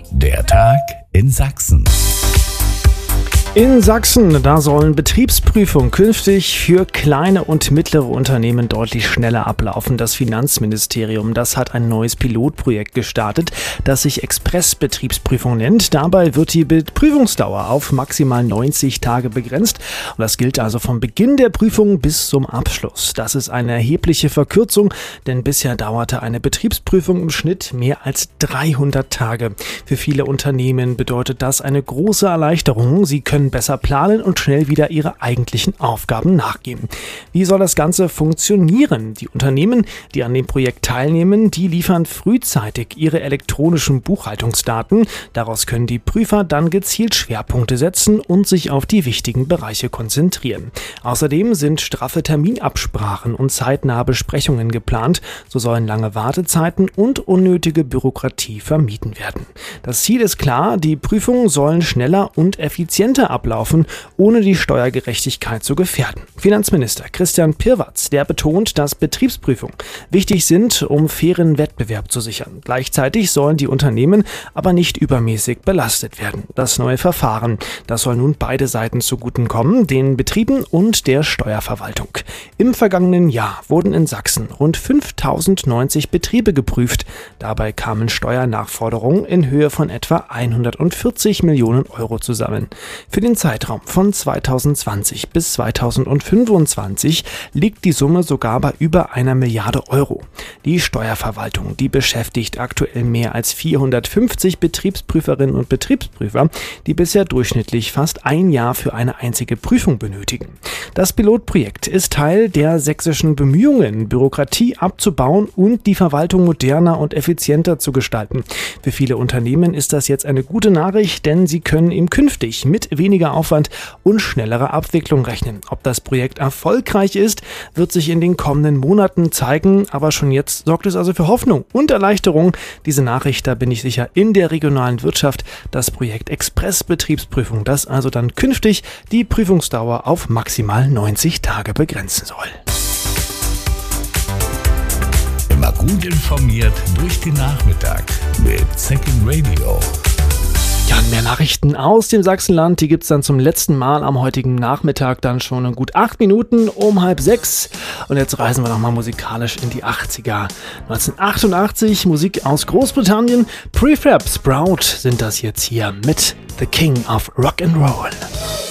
Der Tag in Sachsen. In Sachsen, da sollen Betriebsprüfungen künftig für kleine und mittlere Unternehmen deutlich schneller ablaufen. Das Finanzministerium, das hat ein neues Pilotprojekt gestartet, das sich Express-Betriebsprüfung nennt. Dabei wird die Prüfungsdauer auf maximal 90 Tage begrenzt. Und das gilt also vom Beginn der Prüfung bis zum Abschluss. Das ist eine erhebliche Verkürzung, denn bisher dauerte eine Betriebsprüfung im Schnitt mehr als 300 Tage. Für viele Unternehmen bedeutet das eine große Erleichterung. Sie können besser planen und schnell wieder ihre eigentlichen Aufgaben nachgehen. Wie soll das Ganze funktionieren? Die Unternehmen, die an dem Projekt teilnehmen, die liefern frühzeitig ihre elektronischen Buchhaltungsdaten. Daraus können die Prüfer dann gezielt Schwerpunkte setzen und sich auf die wichtigen Bereiche konzentrieren. Außerdem sind straffe Terminabsprachen und zeitnahe Besprechungen geplant. So sollen lange Wartezeiten und unnötige Bürokratie vermieden werden. Das Ziel ist klar, die Prüfungen sollen schneller und effizienter ablaufen, ohne die Steuergerechtigkeit zu gefährden. Finanzminister Christian Pirwatz, der betont, dass Betriebsprüfungen wichtig sind, um fairen Wettbewerb zu sichern. Gleichzeitig sollen die Unternehmen aber nicht übermäßig belastet werden. Das neue Verfahren, das soll nun beide Seiten zugutekommen, den Betrieben und der Steuerverwaltung. Im vergangenen Jahr wurden in Sachsen rund 5090 Betriebe geprüft. Dabei kamen Steuernachforderungen in Höhe von etwa 140 Millionen Euro zusammen. Für den Zeitraum von 2020 bis 2025 liegt die Summe sogar bei über 1 Milliarde Euro. Die Steuerverwaltung, die beschäftigt aktuell mehr als 450 Betriebsprüferinnen und Betriebsprüfer, die bisher durchschnittlich fast ein Jahr für eine einzige Prüfung benötigen. Das Pilotprojekt ist Teil der sächsischen Bemühungen, Bürokratie abzubauen und die Verwaltung moderner und effizienter zu gestalten. Für viele Unternehmen ist das jetzt eine gute Nachricht, denn sie können eben künftig mit weniger Aufwand und schnellerer Abwicklung rechnen. Ob das Projekt erfolgreich ist, wird sich in den kommenden Monaten zeigen, aber schon jetzt sorgt es also für Hoffnung und Erleichterung. Diese Nachricht, da bin ich sicher, in der regionalen Wirtschaft, das Projekt Express-Betriebsprüfung, das also dann künftig die Prüfungsdauer auf maximal 90 Tage begrenzen soll. Immer gut informiert durch den Nachmittag mit Second Radio. Ja, mehr Nachrichten aus dem Sachsenland, die gibt's dann zum letzten Mal am heutigen Nachmittag dann schon in gut 8 Minuten um 5:30. Und jetzt reisen wir nochmal musikalisch in die 80er. 1988, Musik aus Großbritannien. Prefab Sprout sind das jetzt hier mit The King of Rock'n'Roll.